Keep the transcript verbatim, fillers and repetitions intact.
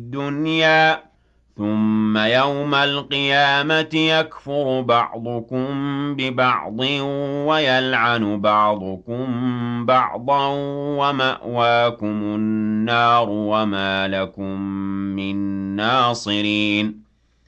الدُّنْيَا ثُمَّ يَوْمَ الْقِيَامَةِ يَكْفُرُ بَعْضُكُم بِبَعْضٍ وَيَلْعَنُ بَعْضُكُم بَعْضًا وَمَأْوَاكُمُ النَّارُ وَمَا لَكُم مِّن نَّاصِرِينَ